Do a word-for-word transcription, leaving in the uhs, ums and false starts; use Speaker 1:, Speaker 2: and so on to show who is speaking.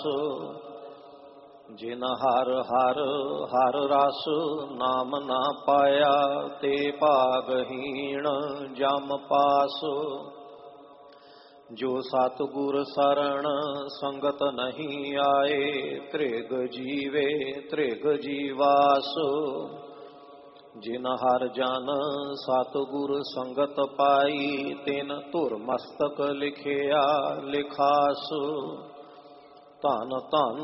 Speaker 1: जिन हर हर हर रस नाम ना पाया ते भागहीन जम पास। जो सतगुर शरण संगत नहीं आए त्रिग जीवे त्रिग जीवास। जिन हर जन सतगुर संगत पाई तिन धुर मस्तक लिखिया लिखास। धन धन